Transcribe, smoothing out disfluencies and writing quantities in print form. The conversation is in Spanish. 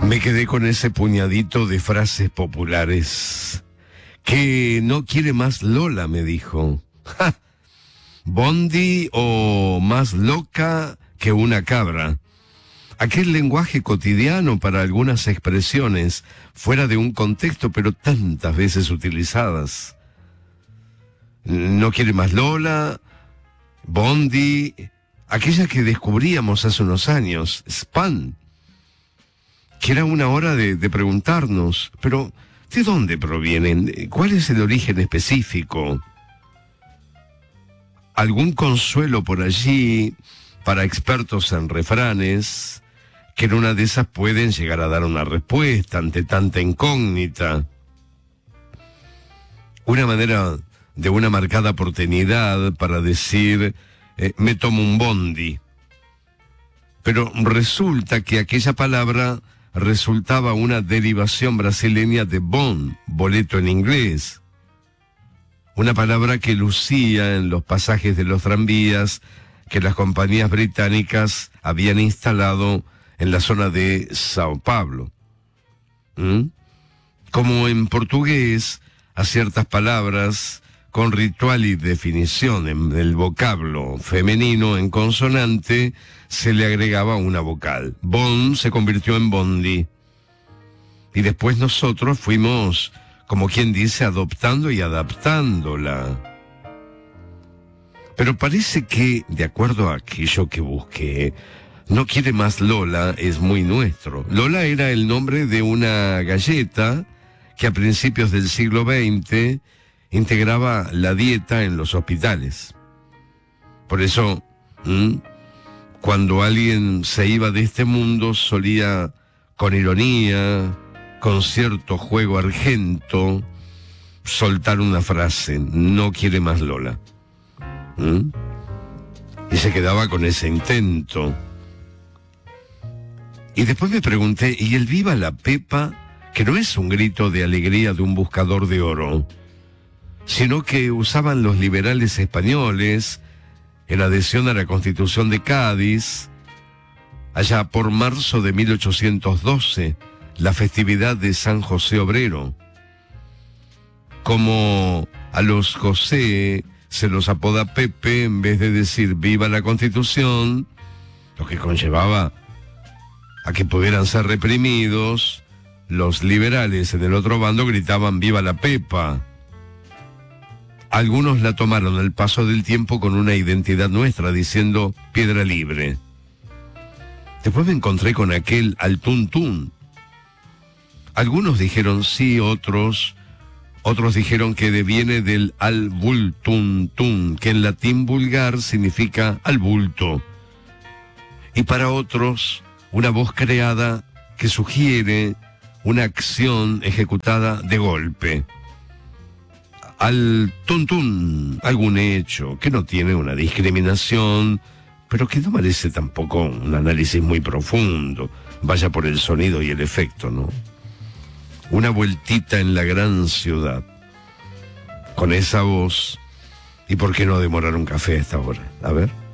Me quedé con ese puñadito de frases populares. Que no quiere más Lola, me dijo. ¡Ja! Bondi o más loca que una cabra. Aquel lenguaje cotidiano para algunas expresiones, fuera de un contexto, pero tantas veces utilizadas. No quiere más Lola, Bondi, aquella que descubríamos hace unos años, Spam, que era una hora de preguntarnos, pero ¿de dónde provienen? ¿Cuál es el origen específico? ¿Algún consuelo por allí para expertos en refranes, que en una de esas pueden llegar a dar una respuesta ante tanta incógnita? Una manera de una marcada porteñidad para decir, me tomo un bondi. Pero resulta que aquella palabra resultaba una derivación brasileña de bon, boleto en inglés. Una palabra que lucía en los pasajes de los tranvías que las compañías británicas habían instalado en la zona de Sao Paulo. Como en portugués, a ciertas palabras con ritual y definición en el vocablo femenino en consonante se le agregaba una vocal. Bon se convirtió en bondi. Y después nosotros fuimos, como quien dice, adoptando y adaptándola. Pero parece que, de acuerdo a aquello que busqué, no quiere más Lola es muy nuestro. Lola era el nombre de una galleta que a principios del siglo XX integraba la dieta en los hospitales. Por eso, cuando alguien se iba de este mundo, solía, con ironía, con cierto juego argento, soltar una frase: no quiere más Lola. Y se quedaba con ese intento. Y después me pregunté, ¿y el viva la Pepa? Que no es un grito de alegría de un buscador de oro, sino que usaban los liberales españoles en adhesión a la Constitución de Cádiz, allá por marzo de 1812, la festividad de San José Obrero. Como a los José se los apoda Pepe, en vez de decir viva la Constitución, lo que conllevaba a que pudieran ser reprimidos, los liberales en el otro bando gritaban viva la Pepa. Algunos la tomaron al paso del tiempo con una identidad nuestra, diciendo Piedra Libre. Después me encontré con aquel al tuntún. Algunos dijeron sí, otros dijeron que deviene del al bultuntún, que en latín vulgar significa al bulto. Y para otros, una voz creada que sugiere una acción ejecutada de golpe. Al tuntún, algún hecho que no tiene una discriminación, pero que no merece tampoco un análisis muy profundo. Vaya por el sonido y el efecto, ¿no? Una vueltita en la gran ciudad, con esa voz. ¿Y por qué no demorar un café a esta hora? A ver.